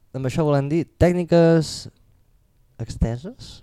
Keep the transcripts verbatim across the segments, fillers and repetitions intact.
amb això volem dir tècniques exteses?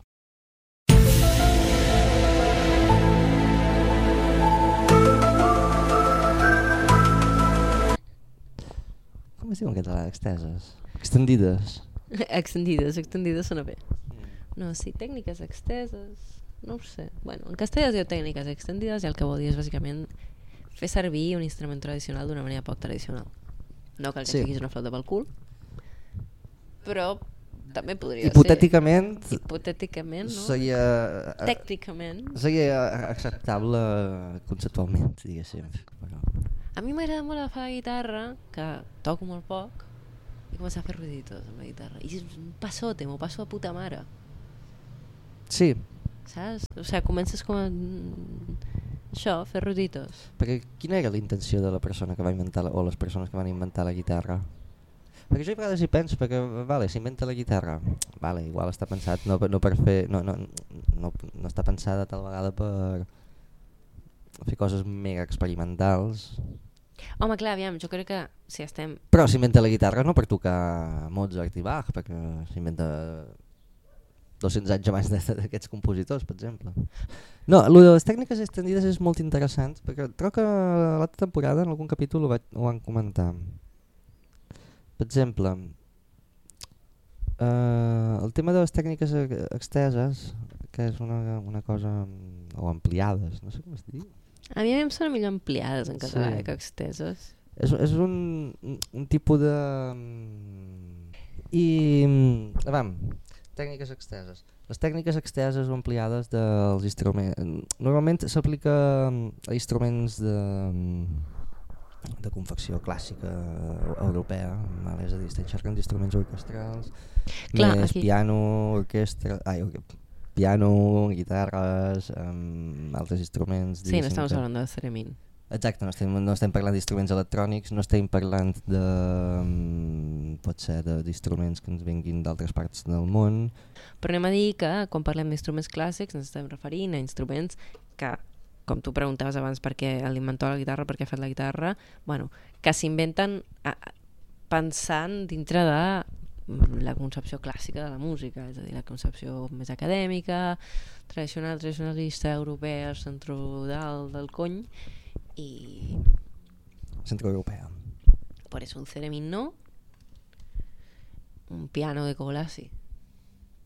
Com es diu en català? Exteses? Extendides? Extendides, extendides sona bé. No, sí, tècniques exteses, no ho sé. Bueno, en castellà es diu tècniques extendides i el que vol dir és bàsicament fer servir un instrument tradicional d'una manera poc tradicional. No cal que Sí. siguis una flauta pel cul, però també podria Hipotèticament, ser. Hipotèticament, no? seria, Tècnicament. seria acceptable conceptualment, diguéssim. Però... A mi m'agrada molt agafar la guitarra, que toco molt poc, i començar a fer ruiditos amb la guitarra. I és un passote, m'ho passo a puta mare. Sí, Saps? O sigui, comences com a... això, a fer ruiditos. perquè quina era la intenció de la persona que va inventar, la, o les persones que van inventar la guitarra? Perquè jo a vegades hi penso, perquè vale, s'inventa la guitarra, vale, igual està pensat no, no per fer, no, no, no, no està pensada tal vegada per fer coses mega experimentals. Home, clar, aviam, jo crec que si estem... Però s'inventa la guitarra no per tocar Mozart i Bach, perquè s'inventa dos-cents anys abans d'aquests compositors, per exemple. No, el de les tècniques extendides és molt interessant, perquè trobo que a l'altra temporada en algun capítol ho, vaig, ho van comentar. Per exemple, eh, el tema de les tècniques exteses, que és una, una cosa... o ampliades, no sé com es diu. A mi em sona millor ampliades en català Sí. que exteses. És, és un, un tipus de... I... Vam, tècniques exteses. Les tècniques exteses o ampliades dels instruments... Normalment s'aplica a instruments de, de confecció clàssica europea, vale? És a dir, estem xerrant d'instruments orquestrals, Clar, més aquí- piano, orquestra... Ai, or- piano, guitarres, um, altres instruments... Sí, no diguéssim estamos que- hablando de Theremin. Exacte, no estem, no estem parlant d'instruments electrònics, no estem parlant de, um, pot ser de- d'instruments que ens vinguin d'altres parts del món. Però anem a dir que quan parlem d'instruments clàssics ens estem referint a instruments que, com tu preguntaves abans per què l'inventor de la guitarra, per què ha fet la guitarra, bueno, que s'inventen a- a- pensant dintre de la concepció clàssica de la música, és a dir, la concepció més acadèmica, tradicional, tradicionalista, europea, centrodal del cony, i Centroeuropea. por eso un Theremin no, un piano de Colassi